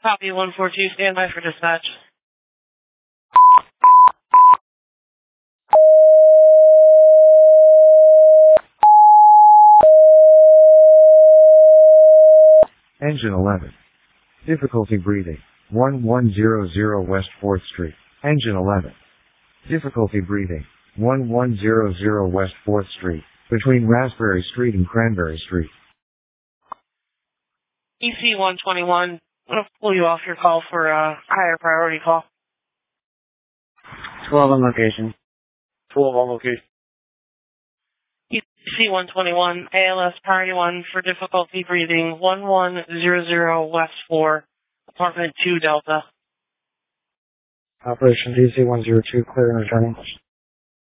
Copy 142, stand by for dispatch. Engine 11. Difficulty breathing. 1100 West 4th Street. Engine 11. Difficulty breathing. 1100 West 4th Street. Between Raspberry Street and Cranberry Street. EC 121, I'm going to pull you off your call for a higher priority call. 12 on location. 12 on location. EC 121, ALS priority 1 for difficulty breathing, 1100 West 4, apartment 2 Delta. Operation DC 102, clear and returning.